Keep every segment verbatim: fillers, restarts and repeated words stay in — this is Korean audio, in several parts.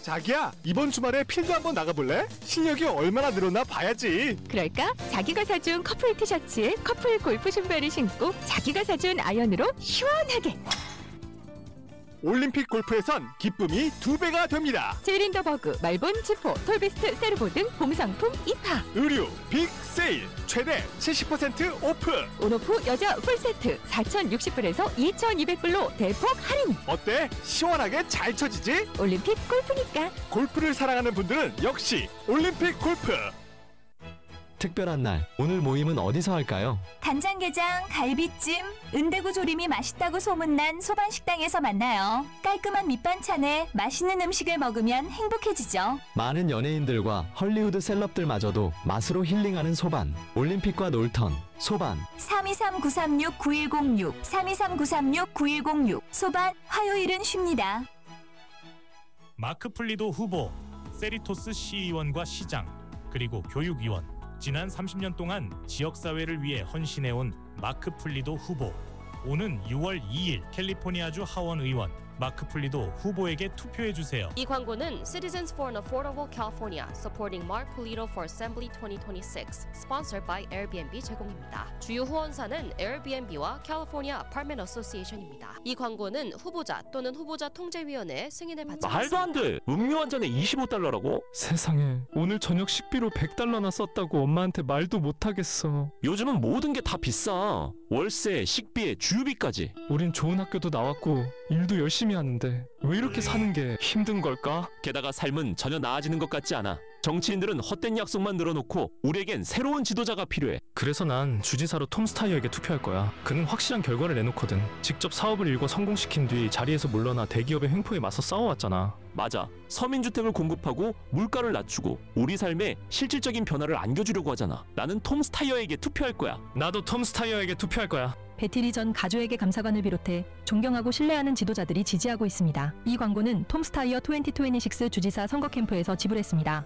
자기야, 이번 주말에 필드 한번 나가볼래? 실력이 얼마나 늘었나 봐야지. 그럴까? 자기가 사준 커플 티셔츠에 커플 골프 신발을 신고 자기가 사준 아이언으로 시원하게. 올림픽 골프에선 기쁨이 두 배가 됩니다. 제린더버그, 말본, 지포, 톨비스트, 세르보 등 봄상품 입하. 의류 빅 세일 최대 칠십 퍼센트 오프. 온오프 여자 풀세트 사천육십 불에서 이천이백 불로 대폭 할인. 어때? 시원하게 잘 쳐지지? 올림픽 골프니까. 골프를 사랑하는 분들은 역시 올림픽 골프. 특별한 날, 오늘 모임은 어디서 할까요? 간장게장, 갈비찜, 은대구 조림이 맛있다고 소문난 소반식당에서 만나요. 깔끔한 밑반찬에 맛있는 음식을 먹으면 행복해지죠. 많은 연예인들과 헐리우드 셀럽들마저도 맛으로 힐링하는 소반. 올림픽과 놀턴, 소반. 삼이삼 구삼육 구일공육, 삼이삼 구삼육 구일공육. 소반, 화요일은 쉽니다. 마크 플리도 후보, 세리토스 시의원과 시장, 그리고 교육위원. 지난 삼십 년 동안 지역사회를 위해 헌신해온 마크 플리도 후보. 오는 유월 이일 캘리포니아주 하원 의원 마크 플리도 후보에게 투표해주세요. 이 광고는 Citizens for an Affordable California Supporting Mark Polito for Assembly 이천이십육 Sponsored by 에어비앤비 제공입니다. 주요 후원사는 에어비앤비와 California Apartment Association입니다. 이 광고는 후보자 또는 후보자 통제위원회 승인을 받지 않습니다. 말도 안 돼! 음료 한 잔에 이십오 달러라고? 세상에, 오늘 저녁 식비로 백 달러나 썼다고 엄마한테 말도 못하겠어. 요즘은 모든 게 다 비싸. 월세, 식비에 주유비까지. 우린 좋은 학교도 나왔고 일도 열심히 하는데 왜 이렇게 사는 게 힘든 걸까? 게다가 삶은 전혀 나아지는 것 같지 않아. 정치인들은 헛된 약속만 늘어놓고 우리에겐 새로운 지도자가 필요해. 그래서 난 주지사로 톰 스타이어에게 투표할 거야. 그는 확실한 결과를 내놓거든. 직접 사업을 일궈 성공시킨 뒤 자리에서 물러나 대기업의 횡포에 맞서 싸워왔잖아. 맞아. 서민주택을 공급하고 물가를 낮추고 우리 삶에 실질적인 변화를 안겨주려고 하잖아. 나는 톰 스타이어에게 투표할 거야. 나도 톰 스타이어에게 투표할 거야. 배티리 전 가조에게 감사관을 비롯해 존경하고 신뢰하는 지도자들이 지지하고 있습니다. 이 광고는 톰 스타이어 이천이십육 주지사 선거 캠프에서 지불했습니다.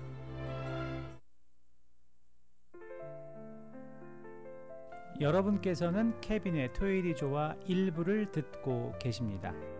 여러분께서는 케빈의 토요일이 좋아 일부를 듣고 계십니다.